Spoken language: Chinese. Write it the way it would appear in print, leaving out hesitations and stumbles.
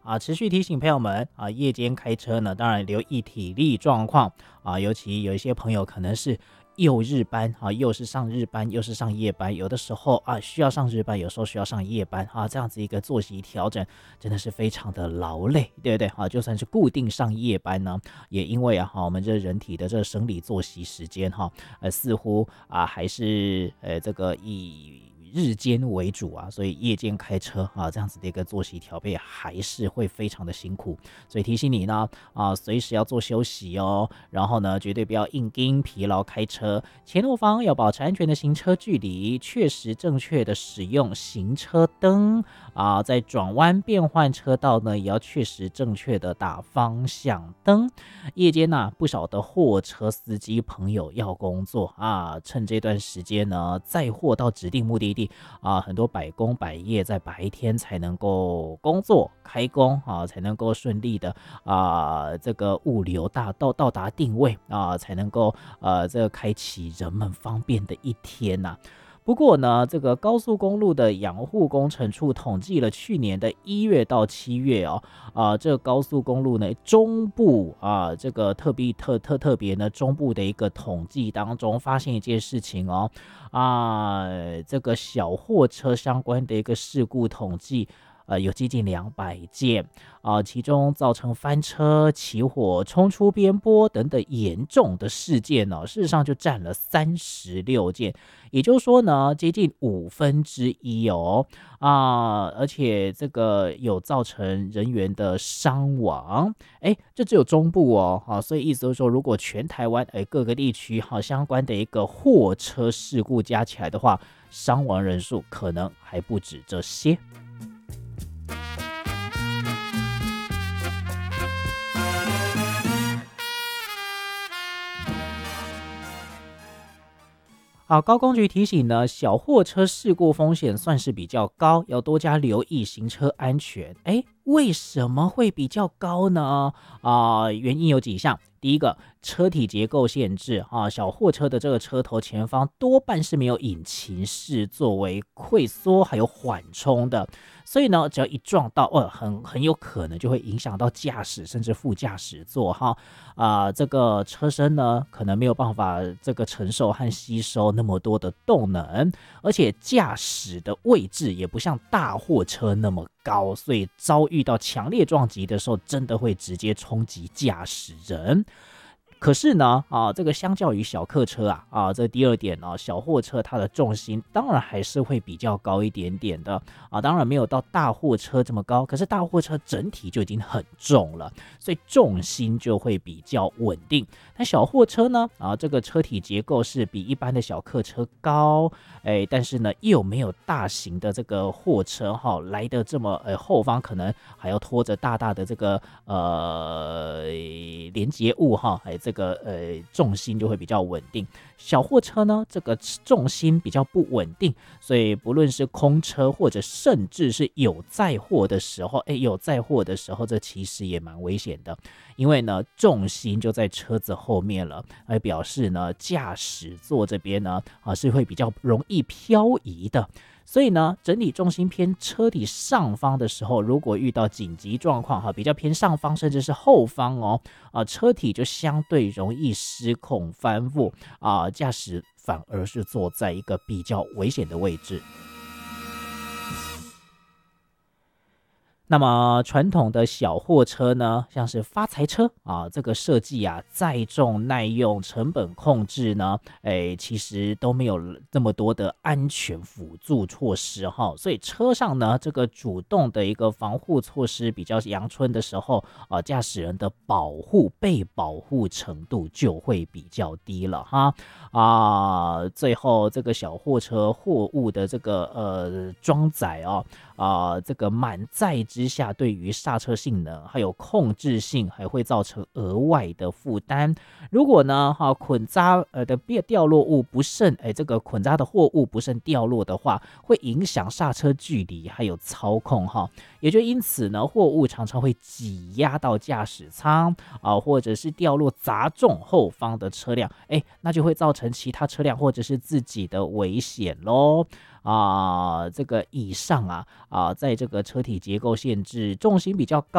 持续提醒朋友们夜间开车呢，当然留意体力状况尤其有一些朋友可能是又日班又是上日班又是上夜班，有的时候需要上日班，有时候需要上夜班这样子一个作息调整真的是非常的劳累，对不对就算是固定上夜班呢，也因为我们这人体的这个生理作息时间似乎还是这个以日间为主所以夜间开车这样子的一个作息调配还是会非常的辛苦，所以提醒你呢随时要做休息哦，然后呢绝对不要硬盯疲劳开车，前后方要保持安全的行车距离，确实正确的使用行车灯在转弯变换车道呢也要确实正确的打方向灯。夜间不少的货车司机朋友要工作趁这段时间呢载货到指定目的地很多百工百业在白天才能够工作开工才能够顺利的这个物流到达定位才能够这个开启人们方便的一天不过呢，这个高速公路的养护工程处统计了去年的1月到7月这个高速公路呢中部这个特别呢中部的一个统计当中发现一件事情这个小货车相关的一个事故统计有接近200件其中造成翻车、起火、冲出边坡等等严重的事件事实上就占了36件，也就是说呢，接近1/5而且这个有造成人员的伤亡，这只有中部所以意思就是说，如果全台湾各个地区相关的一个货车事故加起来的话，伤亡人数可能还不止这些。高工局提醒呢，小货车事故风险算是比较高，要多加留意行车安全。为什么会比较高呢？原因有几项。第一个，车体结构限制小货车的这个车头前方多半是没有引擎室作为溃缩还有缓冲的，所以呢，只要一撞到很有可能就会影响到驾驶甚至副驾驶座这个车身呢可能没有办法这个承受和吸收那么多的动能，而且驾驶的位置也不像大货车那么高，所以遭遇到强烈撞击的时候真的会直接冲击驾驶人。可是呢这个相较于小客车这第二点小货车它的重心当然还是会比较高一点点的当然没有到大货车这么高，可是大货车整体就已经很重了，所以重心就会比较稳定。但小货车呢这个车体结构是比一般的小客车高但是呢又没有大型的这个货车来的这么后方可能还要拖着大大的这个连接物这个重心就会比较稳定。小货车呢这个重心比较不稳定，所以不论是空车或者甚至是有载货的时候这其实也蛮危险的，因为呢重心就在车子后面了，表示呢驾驶座这边呢是会比较容易漂移的。所以呢，整体重心偏车体上方的时候，如果遇到紧急状况比较偏上方甚至是后方车体就相对容易失控翻覆驾驶反而是坐在一个比较危险的位置。那么传统的小货车呢，像是发财车这个设计载重耐用成本控制呢其实都没有这么多的安全辅助措施所以车上呢这个主动的一个防护措施比较阳春的时候驾驶人的被保护程度就会比较低了最后这个小货车货物的这个装载这个满载之下，对于刹车性能还有控制性还会造成额外的负担。如果呢捆扎的掉落物不慎这个捆扎的货物不慎掉落的话，会影响刹车距离还有操控也就因此呢，货物常常会挤压到驾驶舱或者是掉落砸中后方的车辆那就会造成其他车辆或者是自己的危险咯这个以上在这个车体结构限制重心比较高